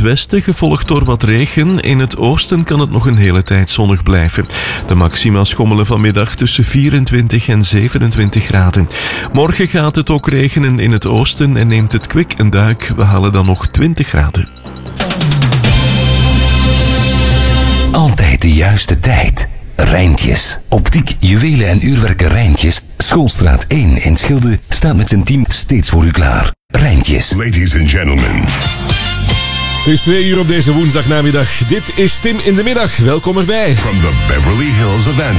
zuidwesten, gevolgd door wat regen. In het oosten kan het nog een hele tijd zonnig blijven. De maxima schommelen vanmiddag tussen 24 en 27 graden. Morgen gaat het ook regenen in het oosten en neemt het kwik een duik. We halen dan nog 20 graden. Altijd de juiste tijd. Rijntjes. Optiek, juwelen en uurwerken Rijntjes. Schoolstraat 1 in Schilde staat met zijn team steeds voor u klaar. Rijntjes. Ladies and gentlemen. Het is 2 uur op deze woensdagnamiddag. Dit is Tim in de middag. Welkom erbij. From the Beverly Hills of Antwerp.